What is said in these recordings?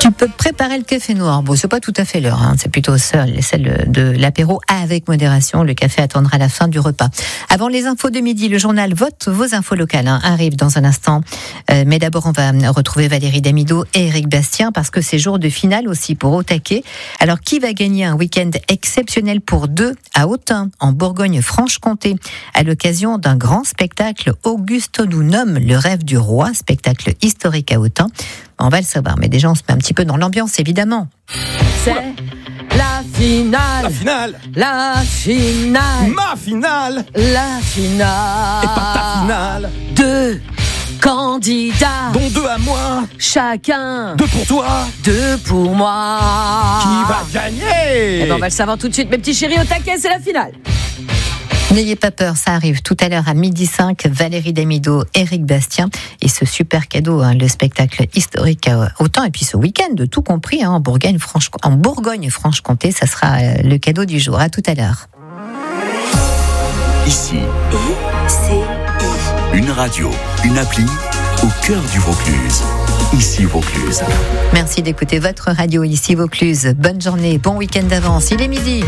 Tu peux préparer le café noir. Bon, c'est pas tout à fait l'heure, c'est plutôt celle de l'apéro avec modération. Le café attendra la fin du repas. Avant les infos de midi, le journal Vote vos infos locales arrive dans un instant. Mais d'abord, on va retrouver Valérie Damido et Éric Bastien parce que c'est jour de finale aussi pour Au-Taquet. Alors, qui va gagner un week-end exceptionnel pour deux à Autun, en Bourgogne-Franche-Comté, à l'occasion d'un grand spectacle Auguste nous nomme le rêve du roi, spectacle historique à Autun. On va le savoir, mais déjà on se met un petit peu dans l'ambiance, évidemment. C'est la finale. La finale. La finale. Ma finale. La finale. Et pas ta finale. Deux candidats. Dont deux à moi. Chacun. Deux pour toi. Deux pour moi. Qui va gagner? Eh ben, on va le savoir tout de suite, mes petits chéris. Au-Taquet, c'est la finale. N'ayez pas peur, ça arrive tout à l'heure à 12h05. Valérie Damido, Éric Bastien et ce super cadeau, le spectacle historique à Autun et puis ce week-end, tout compris, en Bourgogne-Franche-Comté, ça sera le cadeau du jour. À tout à l'heure. Ici, une radio, une appli au cœur du Vaucluse. Ici Vaucluse. Merci d'écouter votre radio Ici Vaucluse. Bonne journée, bon week-end d'avance. Il est midi.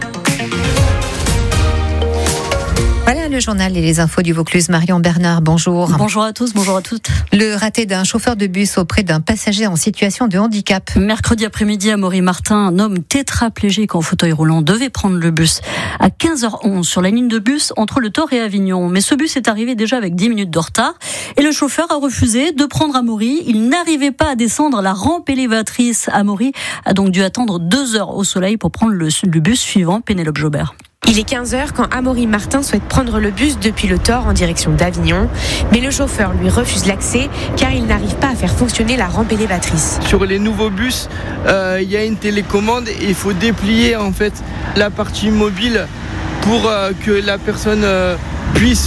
Voilà le journal et les infos du Vaucluse. Marion Bernard, bonjour. Bonjour à tous, bonjour à toutes. Le raté d'un chauffeur de bus auprès d'un passager en situation de handicap. Mercredi après-midi, Amaury Martin, un homme tétraplégique en fauteuil roulant, devait prendre le bus à 15h11 sur la ligne de bus entre Le Thor et Avignon. Mais ce bus est arrivé déjà avec 10 minutes de retard et le chauffeur a refusé de prendre Amaury. Il n'arrivait pas à descendre la rampe élévatrice. Amaury a donc dû attendre 2 heures au soleil pour prendre le bus suivant, Pénélope Jobert. Il est 15h quand Amaury Martin souhaite prendre le bus depuis Le Thor en direction d'Avignon. Mais le chauffeur lui refuse l'accès car il n'arrive pas à faire fonctionner la rampe élévatrice. Sur les nouveaux bus, il y a une télécommande et il faut déplier en fait la partie mobile pour que la personne puisse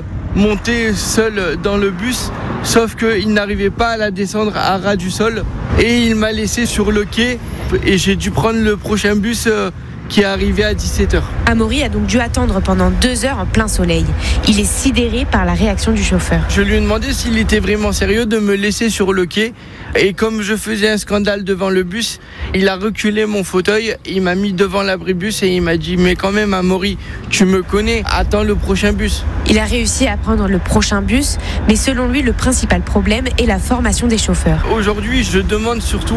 monter seule dans le bus. Sauf qu'il n'arrivait pas à la descendre à ras du sol et il m'a laissé sur le quai et j'ai dû prendre le prochain bus qui est arrivé à 17h. Amaury a donc dû attendre pendant 2 heures en plein soleil. Il est sidéré par la réaction du chauffeur. Je lui ai demandé s'il était vraiment sérieux de me laisser sur le quai. Et comme je faisais un scandale devant le bus, il a reculé mon fauteuil, il m'a mis devant l'abribus et il m'a dit « Mais quand même Amaury, tu me connais, attends le prochain bus ». Il a réussi à prendre le prochain bus, mais selon lui, le principal problème est la formation des chauffeurs. Aujourd'hui, je demande surtout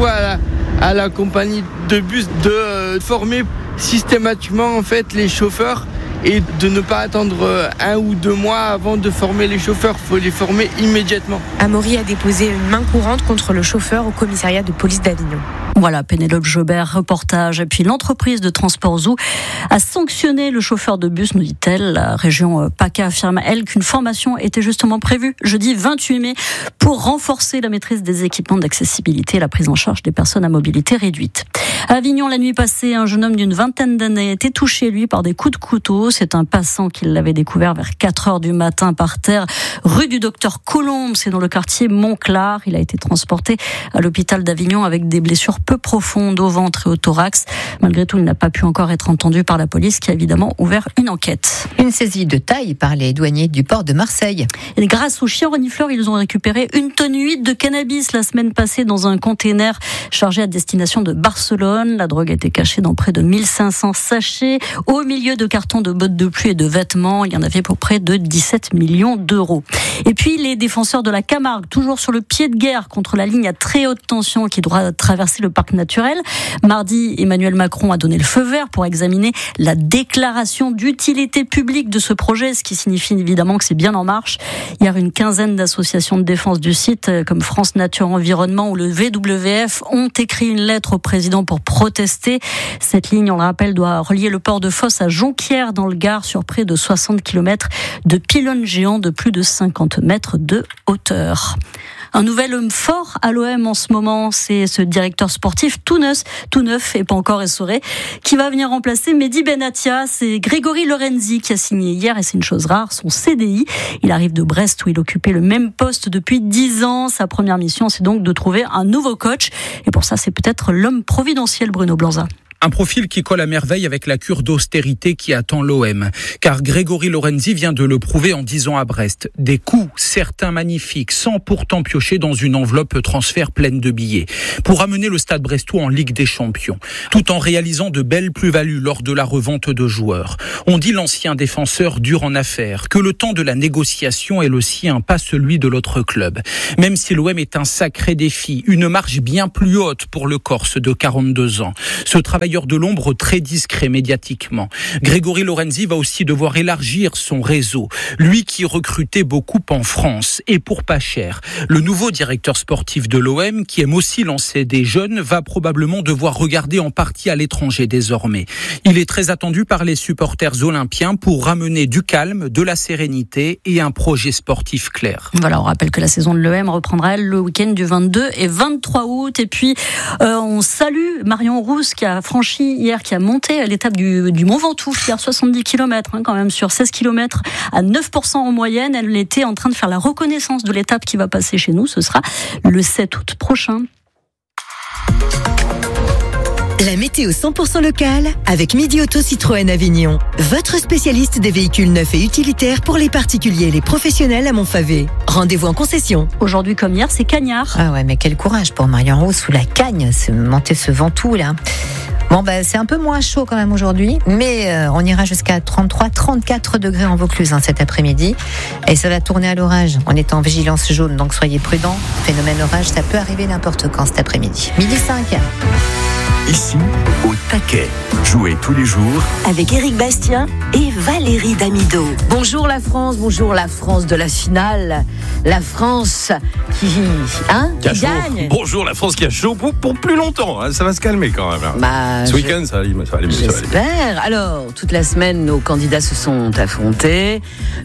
à la compagnie de bus de former systématiquement en fait les chauffeurs et de ne pas attendre 1 ou 2 mois avant de former les chauffeurs. Il faut les former immédiatement. Amaury a déposé une main courante contre le chauffeur au commissariat de police d'Avignon. Voilà, Pénélope Jobert, reportage. Et puis l'entreprise de transport Zou a sanctionné le chauffeur de bus, nous dit-elle. La région PACA affirme, elle, qu'une formation était justement prévue jeudi 28 mai pour renforcer la maîtrise des équipements d'accessibilité et la prise en charge des personnes à mobilité réduite. À Avignon, la nuit passée, un jeune homme d'une vingtaine d'années a été touché, lui, par des coups de couteau. C'est un passant qui l'avait découvert vers 4h du matin par terre, rue du Docteur Colombe. C'est dans le quartier Montclar. Il a été transporté à l'hôpital d'Avignon avec des blessures peu profondes au ventre et au thorax. Malgré tout, il n'a pas pu encore être entendu par la police qui a évidemment ouvert une enquête. Une saisie de taille par les douaniers du port de Marseille. Et grâce aux chiens renifleurs, ils ont récupéré 1,8 tonne de cannabis la semaine passée dans un container chargé à destination de Barcelone. La drogue a été cachée dans près de 1500 sachets au milieu de cartons de bottes de pluie et de vêtements. Il y en avait pour près de 17 millions d'euros. Et puis les défenseurs de la Camargue, toujours sur le pied de guerre contre la ligne à très haute tension qui doit traverser le parc naturel. Mardi, Emmanuel Macron a donné le feu vert pour examiner la déclaration d'utilité publique de ce projet, ce qui signifie évidemment que c'est bien en marche. Hier, une quinzaine d'associations de défense du site, comme France Nature Environnement ou le WWF, ont écrit une lettre au président pour protester. Cette ligne, on le rappelle, doit relier le port de Fos à Jonquière dans le Gard sur près de 60 km de pylônes géants de plus de 50 mètres de hauteur. Un nouvel homme fort à l'OM en ce moment, c'est ce directeur sportif tout neuf et pas encore essoré, qui va venir remplacer Mehdi Benatia. C'est Grégory Lorenzi qui a signé hier, et c'est une chose rare, son CDI. Il arrive de Brest où il occupait le même poste depuis 10 ans. Sa première mission, c'est donc de trouver un nouveau coach. Et pour ça, c'est peut-être l'homme providentiel Bruno Blanza. Un profil qui colle à merveille avec la cure d'austérité qui attend l'OM. Car Grégory Lorenzi vient de le prouver en 10 ans à Brest. Des coups, certains magnifiques, sans pourtant piocher dans une enveloppe transfert pleine de billets. Pour amener le Stade brestois en Ligue des Champions. Tout en réalisant de belles plus-values lors de la revente de joueurs. On dit l'ancien défenseur dur en affaires, que le temps de la négociation est le sien, pas celui de l'autre club. Même si l'OM est un sacré défi, une marche bien plus haute pour le Corse de 42 ans. Ce travailleur de l'ombre très discret médiatiquement. Grégory Lorenzi va aussi devoir élargir son réseau. Lui qui recrutait beaucoup en France et pour pas cher. Le nouveau directeur sportif de l'OM, qui aime aussi lancer des jeunes, va probablement devoir regarder en partie à l'étranger désormais. Il est très attendu par les supporters olympiens pour ramener du calme, de la sérénité et un projet sportif clair. Voilà, on rappelle que la saison de l'OM reprendra le week-end du 22 et 23 août. Et puis, on salue Marion Rousse qui a franchi hier, qui a monté à l'étape du Mont Ventoux, hier 70 km quand même, sur 16 km à 9% en moyenne. Elle était en train de faire la reconnaissance de l'étape qui va passer chez nous. Ce sera le 7 août prochain. La météo 100% locale avec Midi Auto Citroën Avignon. Votre spécialiste des véhicules neufs et utilitaires pour les particuliers et les professionnels à Montfavet. Rendez-vous en concession. Aujourd'hui comme hier, c'est cagnard. Ah ouais, mais quel courage pour Marion Rousse sous la cagne, monter ce Ventoux là. Bon, c'est un peu moins chaud quand même aujourd'hui, mais on ira jusqu'à 33-34 degrés en Vaucluse cet après-midi. Et ça va tourner à l'orage. On est en vigilance jaune, donc soyez prudents. Phénomène orage, ça peut arriver n'importe quand cet après-midi. 12h05. Ici, au taquet. Jouez tous les jours avec Éric Bastien et Valérie Damido. Bonjour la France de la finale. La France qui gagne. Bonjour la France qui a chaud pour plus longtemps. Ça va se calmer quand même. Ce week-end, ça va aller mieux. J'espère. Alors, toute la semaine, nos candidats se sont affrontés.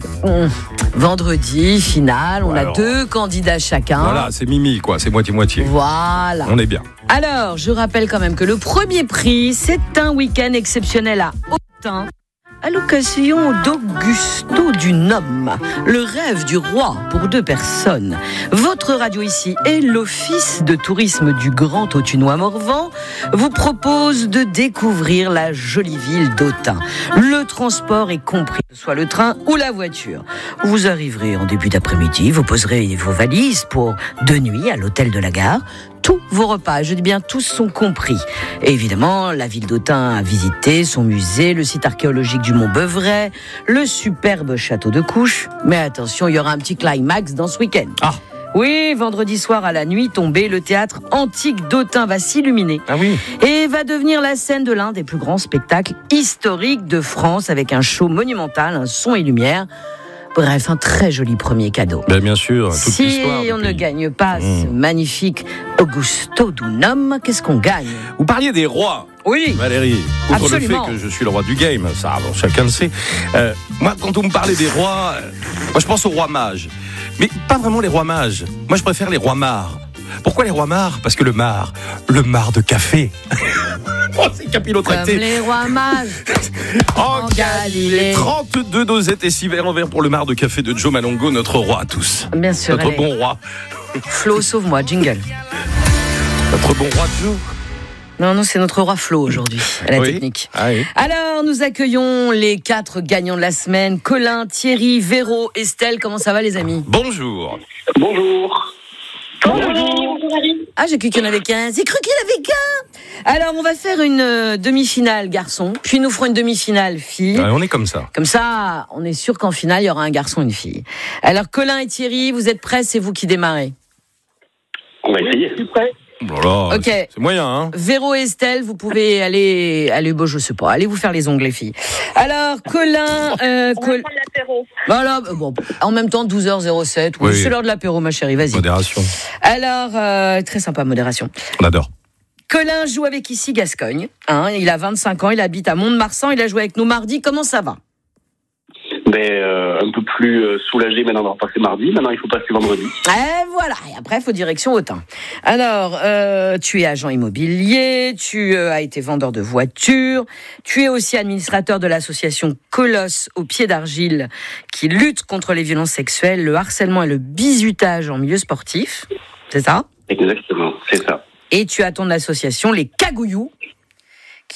Vendredi, finale, on a 2 candidats chacun. Voilà, c'est Mimi, quoi. C'est moitié-moitié. Voilà. On est bien. Alors, je rappelle quand même que le premier prix, c'est un week-end exceptionnel à Autun, à l'occasion d'Augusto Dunhomme, le rêve du roi pour 2 personnes. Votre radio ici et l'Office de tourisme du Grand Autunois Morvan vous propose de découvrir la jolie ville d'Autun. Le transport est compris, que ce soit le train ou la voiture. Vous arriverez en début d'après-midi, vous poserez vos valises pour 2 nuits à l'hôtel de la gare. Tous vos repas, je dis bien tous, sont compris. Et évidemment, la ville d'Autun a visité son musée, le site archéologique du Mont Beuvray, le superbe château de Couches. Mais attention, il y aura un petit climax dans ce week-end. Ah. Oui, vendredi soir à la nuit tombée, le théâtre antique d'Autun va s'illuminer. Ah oui. Et va devenir la scène de l'un des plus grands spectacles historiques de France, avec un show monumental, un son et lumière. Bref, un très joli premier cadeau. Bien sûr, toute l'histoire. Si on ne gagne pas ce magnifique Augusto Dunhomme, qu'est-ce qu'on gagne ? Vous parliez des rois. Oui. Valérie, outre absolument. le fait que je suis le roi du game, ça, chacun le sait. Moi, quand on me parlait des rois, moi je pense aux rois mages. Mais pas vraiment les rois mages. Moi, je préfère les rois mares. Pourquoi les rois mares ? Parce que le mar de café. Oh, c'est capillotracté. Comme les rois mages. En Galilée. 32 dosettes et 6 verres en verre pour le mar de café de Joe Malongo, notre roi à tous. Bien sûr. Notre allez. bon roi. Flo, sauve-moi, jingle. Notre bon roi de Joe. Non, c'est notre roi Flo aujourd'hui, à la technique. Ah oui. Alors, nous accueillons les 4 gagnants de la semaine. Colin, Thierry, Véro, Estelle. Comment ça va, les amis ? Bonjour. Bonjour. Ah, j'ai cru qu'il y en avait qu'un. J'ai cru qu'il y en avait qu'un. Alors, on va faire une demi-finale garçon, puis nous ferons une demi-finale fille. Ouais, on est comme ça. Comme ça, on est sûr qu'en finale, il y aura un garçon et une fille. Alors, Colin et Thierry, vous êtes prêts ? C'est vous qui démarrez. On va essayer. Je suis prêt. Voilà, Ok. C'est moyen, hein. Véro et Estelle, vous pouvez aller, je sais pas, allez vous faire les ongles, les filles. Alors, Colin, On va prendre l'apéro. Voilà, bon, en même temps, 12h07, oui. C'est l'heure de l'apéro, ma chérie, vas-y. Modération. Alors, très sympa, modération. On adore. Colin joue avec ici Gascogne, il a 25 ans, il habite à Mont-de-Marsan, il a joué avec nous mardi, comment ça va ? Un peu plus soulagé maintenant d'avoir passé mardi. Maintenant, il faut passer vendredi. Et voilà. Et après, il faut direction Autun. Alors, tu es agent immobilier, tu as été vendeur de voitures, tu es aussi administrateur de l'association Colosse au pied d'argile qui lutte contre les violences sexuelles, le harcèlement et le bizutage en milieu sportif. C'est ça ? Exactement, c'est ça. Et tu as ton association Les Cagouillous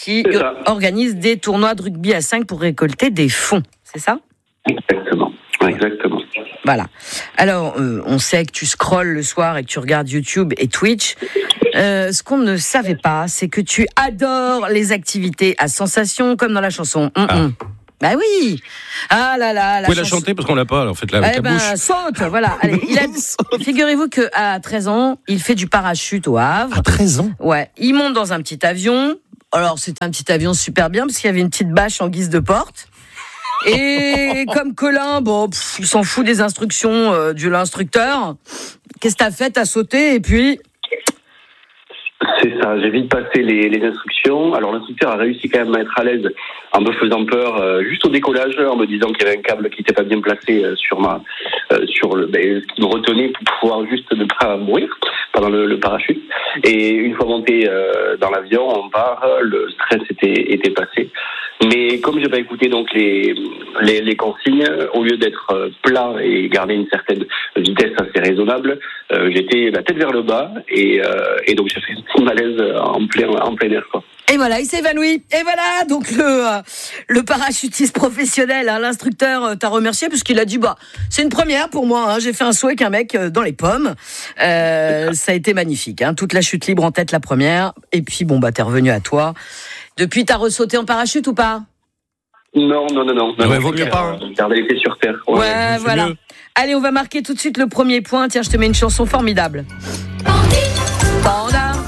qui organise des tournois de rugby à 5 pour récolter des fonds. C'est ça ? Exactement. Voilà. Alors, on sait que tu scrolles le soir et que tu regardes YouTube et Twitch. Ce qu'on ne savait pas, c'est que tu adores les activités à sensation, comme dans la chanson. Bah oui. Ah là là. Vous pouvez la chanter parce qu'on l'a pas, alors faites-la avec la bouche. Saute, voilà. Allez, figurez-vous qu'à 13 ans, il fait du parachute au Havre. À 13 ans ? Ouais. Il monte dans un petit avion. Alors, c'est un petit avion super bien parce qu'il y avait une petite bâche en guise de porte. Et comme Colin, il s'en fout des instructions de l'instructeur. Qu'est-ce que t'as fait ? T'as sauté et puis... C'est ça, j'ai vite passé les instructions. Alors l'instructeur a réussi quand même à être à l'aise en me faisant peur juste au décollage, en me disant qu'il y avait un câble qui n'était pas bien placé sur ce qui me retenait pour pouvoir juste ne pas mourir pendant le parachute. Et une fois monté dans l'avion, on part, le stress était passé. Mais comme j'ai pas écouté donc les consignes, au lieu d'être plat et garder une certaine vitesse assez raisonnable, j'étais la tête vers le bas et donc j'ai fait un petit malaise en plein air, quoi. Et voilà, il s'est évanoui. Et voilà, donc le parachutiste professionnel, l'instructeur t'a remercié parce qu'il a dit c'est une première pour moi. J'ai fait un saut avec un mec dans les pommes. Ça a été magnifique. Toute la chute libre en tête la première. Et puis t'es revenu à toi. Depuis, t'as ressauté en parachute ou pas ? Non. Vaut mieux pas. Garder les pieds sur terre. Ouais, voilà. Mieux. Allez, on va marquer tout de suite le premier point. Tiens, je te mets une chanson formidable. Panda.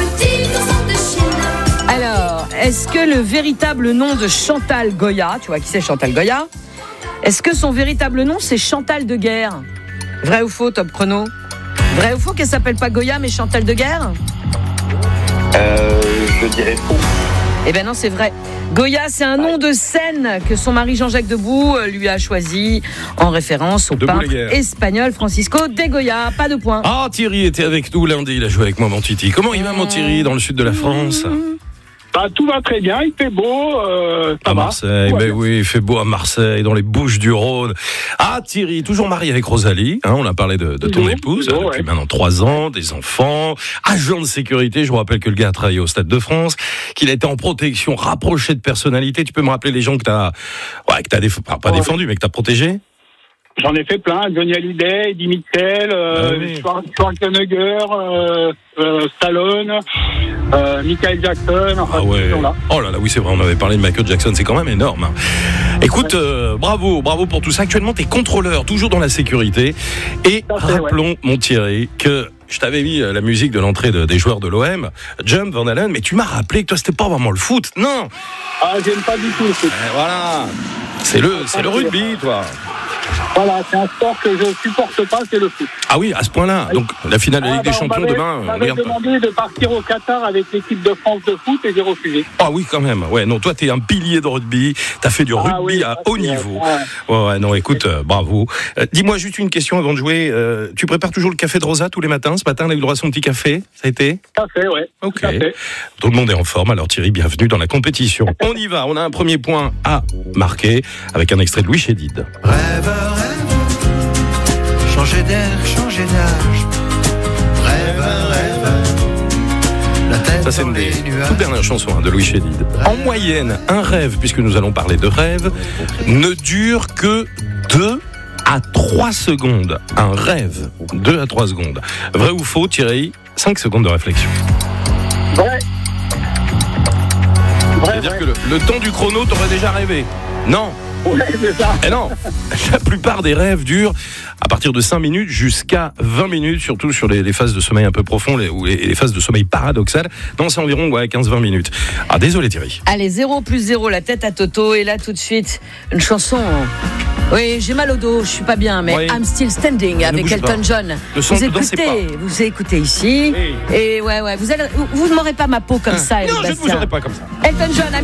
Alors, est-ce que le véritable nom de Chantal Goya, tu vois qui c'est Chantal Goya ? Est-ce que son véritable nom c'est Chantal de Guerre ? Vrai ou faux, top chrono ? Vrai ou faux qu'elle s'appelle pas Goya mais Chantal de Guerre ? Je dirais faux. Eh ben non, c'est vrai. Goya, c'est un nom de scène que son mari Jean-Jacques Debout lui a choisi en référence au peintre espagnol Francisco de Goya. Pas de point. Ah, Thierry était avec nous lundi, il a joué avec moi, mon Titi. Comment il va, mon Thierry, dans le sud de la France ? Tout va très bien, il fait beau. À Marseille, oui, il fait beau à Marseille, dans les Bouches-du-Rhône. Ah, Thierry, toujours marié avec Rosalie, on a parlé de ton épouse, depuis maintenant 3 ans, des enfants, agent de sécurité, je vous rappelle que le gars a travaillé au Stade de France, qu'il a été en protection, rapproché de personnalité. Tu peux me rappeler les gens que t'as pas défendu, mais que t'as protégé ? J'en ai fait plein, Johnny Hallyday, Eddie Mitchell, Schwarzenegger, Stallone, Michael Jackson, là. Oh là là, oui c'est vrai, on avait parlé de Michael Jackson, c'est quand même énorme. Écoute, bravo pour tout ça. Actuellement, t'es contrôleur, toujours dans la sécurité. Et rappelons, mon Thierry, que je t'avais mis la musique de l'entrée des joueurs de l'OM, Jump, Van Halen, mais tu m'as rappelé que toi, c'était pas vraiment le foot, non ? J'aime pas du tout le foot. Voilà, c'est le rugby, toi. Voilà, c'est un sport que je supporte pas, c'est le foot. Ah oui, à ce point-là. Donc la finale de la Ligue des Champions demain. On m'avait demandé de partir au Qatar avec l'équipe de France de foot et j'ai refusé. Ah oui, quand même. Ouais, non, toi t'es un pilier de rugby. T'as fait du rugby à haut niveau. Ouais, non, écoute, bravo. Dis-moi juste une question avant de jouer. Tu prépares toujours le café de Rosa tous les matins ? Ce matin, on a eu le droit à son petit café. Ça a été ? Café, ouais. Ok. Tout le monde est en forme. Alors Thierry, bienvenue dans la compétition. On y va. On a un premier point à marquer avec un extrait de Louis Chédid. Rêve, changer d'air, changer d'âge. Rêve. La tête. Ça, c'est une des toutes dernières chansons de Louis Chédid. En moyenne, un rêve, puisque nous allons parler de rêve, ne dure que 2 à 3 secondes. Un rêve, 2 à 3 secondes. Vrai ou faux, Thierry ? 5 secondes de réflexion. Vrai. C'est-à-dire que le temps du chrono, t'aurais déjà rêvé. Non. Ouais, c'est ça. Et non, la plupart des rêves durent à partir de 5 minutes jusqu'à 20 minutes, surtout sur les phases de sommeil un peu profond ou les phases de sommeil paradoxal. Non, c'est environ 15-20 minutes. Ah, désolé Thierry. Allez, 0 + 0, la tête à Toto. Et là, tout de suite, une chanson. Oui, j'ai mal au dos, je suis pas bien, mais oui. I'm Still Standing avec Elton John. Vous écoutez ici. Oui. Et ouais, vous ne m'aurez pas ma peau comme ça, non, je ne vous aurai pas comme ça. Elton John,